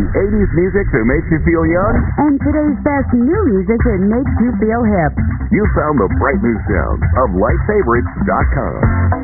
the 80s music that makes you feel young and today's best new music that makes you feel hip. You found the bright new sounds of LightFavorites.com.